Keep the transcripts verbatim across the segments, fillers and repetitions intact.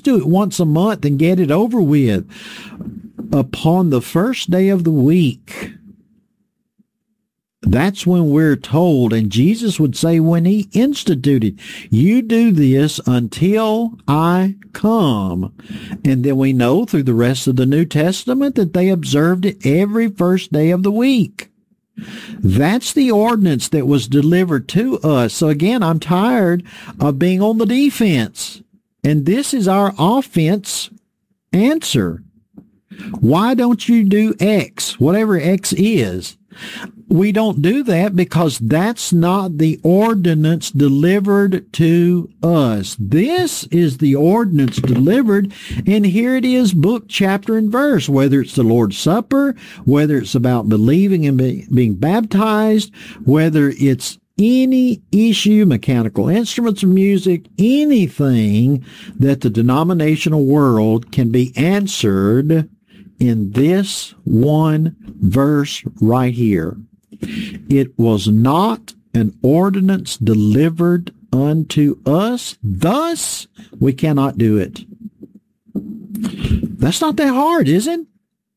do it once a month and get it over with. Upon the first day of the week, that's when we're told, and Jesus would say when he instituted, you do this until I come. And then we know through the rest of the New Testament that they observed it every first day of the week. That's the ordinance that was delivered to us. So again, I'm tired of being on the defense. And this is our offense answer. Why don't you do X, whatever X is? We don't do that because that's not the ordinance delivered to us. This is the ordinance delivered, and here it is, book, chapter, and verse, whether it's the Lord's Supper, whether it's about believing and be, being baptized, whether it's any issue, mechanical instruments of music, anything that the denominational world can be answered in this one verse right here. It was not an ordinance delivered unto us, thus we cannot do it. That's not that hard, is it?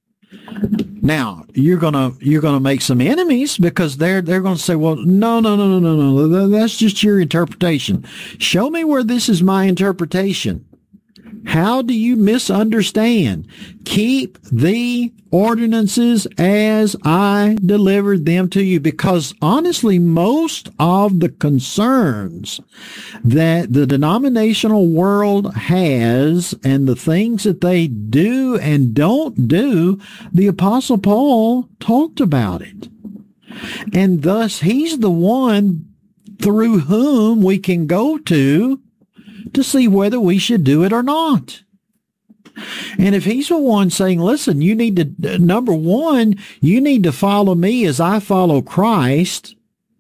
Now, you're gonna you're gonna make some enemies because they're they're gonna say, well, no, no, no, no, no, no, that's just your interpretation. Show me where this is my interpretation. How do you misunderstand? Keep the ordinances as I delivered them to you. Because honestly, most of the concerns that the denominational world has and the things that they do and don't do, the Apostle Paul talked about it. And thus, he's the one through whom we can go to to see whether we should do it or not. And if he's the one saying, listen, you need to, number one, you need to follow me as I follow Christ.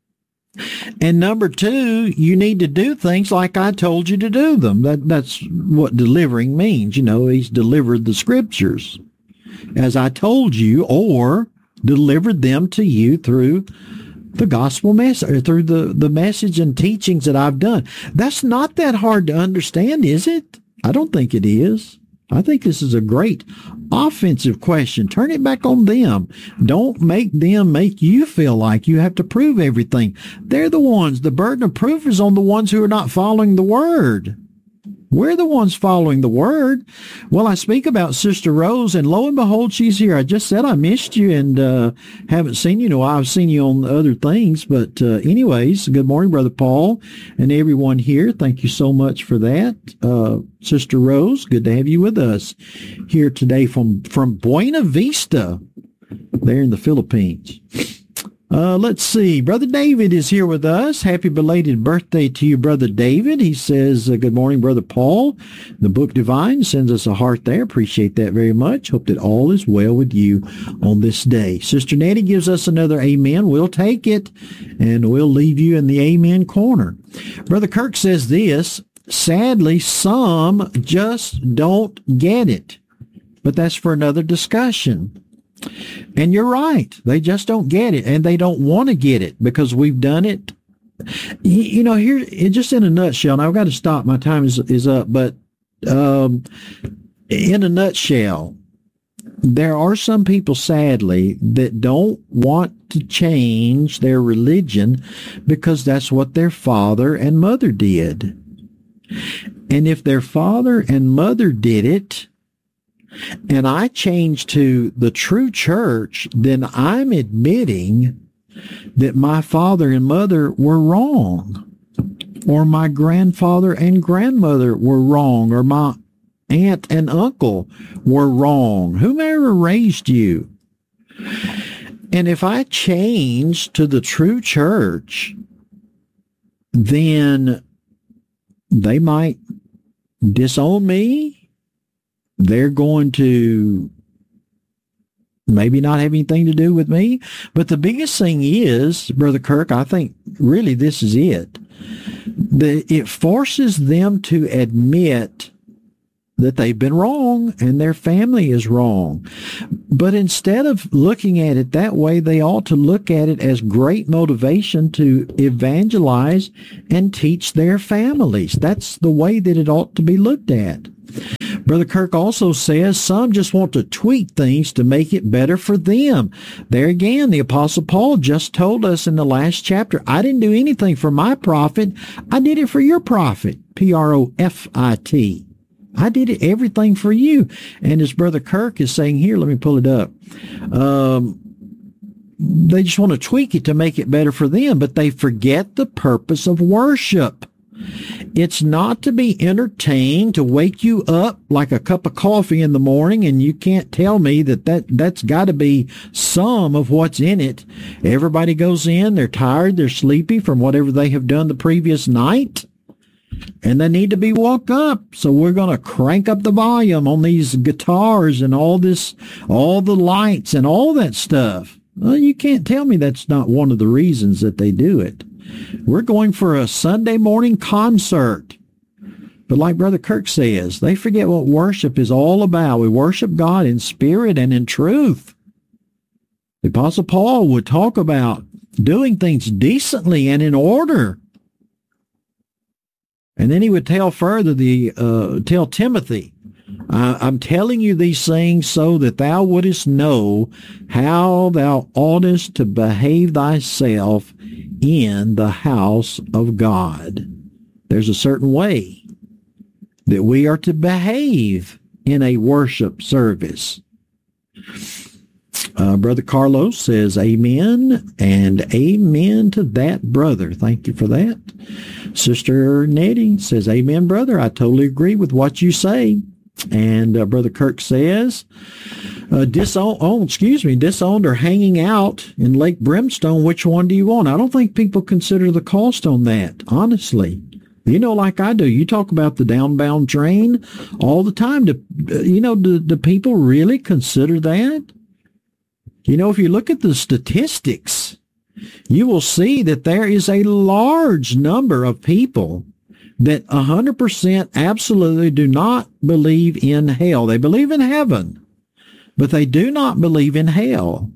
And number two, you need to do things like I told you to do them. That, that's what delivering means. You know, he's delivered the scriptures as I told you, or delivered them to you through the gospel message, through the, the message and teachings that I've done. That's not that hard to understand, is it? I don't think it is. I think this is a great offensive question. Turn it back on them. Don't make them make you feel like you have to prove everything. They're the ones. The burden of proof is on the ones who are not following the word. We're the ones following the word. Well, I speak about Sister Rose, and lo and behold, she's here. I just said I missed you and uh, haven't seen you in a while. I've seen you on other things. But uh, anyways, good morning, Brother Paul, and everyone here. Thank you so much for that. Uh, Sister Rose, good to have you with us here today from, from Buena Vista, there in the Philippines. Uh, let's see. Brother David is here with us. Happy belated birthday to you, Brother David. He says, uh, good morning, Brother Paul. The Book Divine sends us a heart there. Appreciate that very much. Hope that all is well with you on this day. Sister Nettie gives us another amen. We'll take it, and we'll leave you in the amen corner. Brother Kirk says this, sadly, some just don't get it. But that's for another discussion. And you're right. They just don't get it, and they don't want to get it because we've done it. You, you know, here, it, just in a nutshell, and I've got to stop. My time is, is up. But um, in a nutshell, there are some people, sadly, that don't want to change their religion because that's what their father and mother did. And if their father and mother did it, and I change to the true church, then I'm admitting that my father and mother were wrong, or my grandfather and grandmother were wrong, or my aunt and uncle were wrong, whomever raised you. And if I change to the true church, then they might disown me. They're going to maybe not have anything to do with me. But the biggest thing is, Brother Kirk, I think really this is it. The, it forces them to admit that they've been wrong and their family is wrong. But instead of looking at it that way, they ought to look at it as great motivation to evangelize and teach their families. That's the way that it ought to be looked at. Brother Kirk also says some just want to tweak things to make it better for them. There again, the Apostle Paul just told us in the last chapter, I didn't do anything for my profit. I did it for your profit. P R O F I T. I did it, everything for you. And as Brother Kirk is saying here, let me pull it up. Um, they just want to tweak it to make it better for them, but they forget the purpose of worship. It's not to be entertained, to wake you up like a cup of coffee in the morning, and you can't tell me that, that that's got to be some of what's in it. Everybody goes in, they're tired, they're sleepy from whatever they have done the previous night, and they need to be woke up. So we're going to crank up the volume on these guitars and all this, all the lights and all that stuff. Well, you can't tell me that's not one of the reasons that they do it. We're going for a Sunday morning concert. But like Brother Kirk says, they forget what worship is all about. We worship God in spirit and in truth. The Apostle Paul would talk about doing things decently and in order. And then he would tell further, the uh, tell Timothy, I'm telling you these things so that thou wouldest know how thou oughtest to behave thyself in the house of God. There's a certain way that we are to behave in a worship service. Uh, Brother Carlos says amen and amen to that, brother. Thank you for that. Sister Nettie says amen, brother. I totally agree with what you say. And uh, Brother Kirk says, uh, disowned, oh, excuse me, disowned or hanging out in Lake Brimstone, which one do you want? I don't think people consider the cost on that, honestly. You know, like I do, you talk about the downbound train all the time. Do, you know, do, do people really consider that? You know, if you look at the statistics, you will see that there is a large number of people that one hundred percent absolutely do not believe in hell. They believe in heaven, but they do not believe in hell.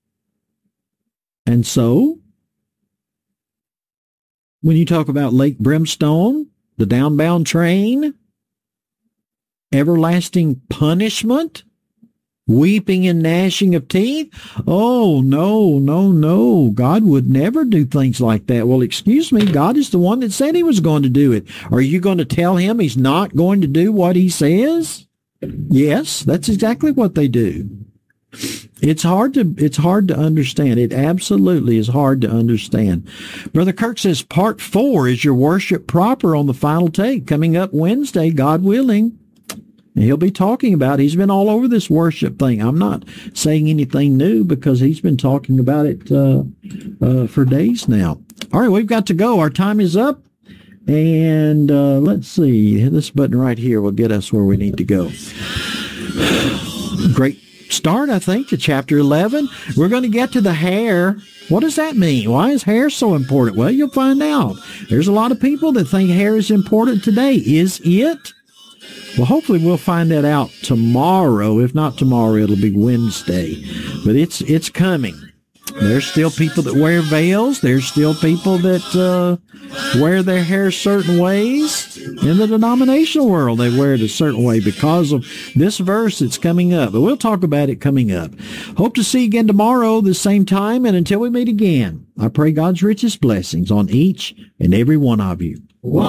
And so, when you talk about Lake Brimstone, the downbound train, everlasting punishment, weeping and gnashing of teeth, oh, no, no, no. God would never do things like that. Well, excuse me, God is the one that said he was going to do it. Are you going to tell him he's not going to do what he says? Yes, that's exactly what they do. It's hard to it's hard to understand. It absolutely is hard to understand. Brother Kirk says part four is your worship proper on the final take coming up Wednesday, God willing. And he'll be talking about, he's been all over this worship thing. I'm not saying anything new because he's been talking about it uh, uh, for days now. All right, we've got to go. Our time is up. And uh, let's see, this button right here will get us where we need to go. Great start, I think, to chapter eleven. We're going to get to the hair. What does that mean? Why is hair so important? Well, you'll find out. There's a lot of people that think hair is important today. Is it? Well, hopefully we'll find that out tomorrow. If not tomorrow, it'll be Wednesday. But it's it's coming. There's still people that wear veils. There's still people that uh, wear their hair certain ways. In the denominational world, they wear it a certain way because of this verse that's coming up. But we'll talk about it coming up. Hope to see you again tomorrow, the same time. And until we meet again, I pray God's richest blessings on each and every one of you.